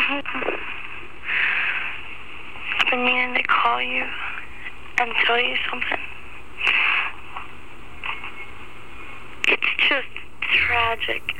I've been meaning to call you and tell you something. It's just tragic.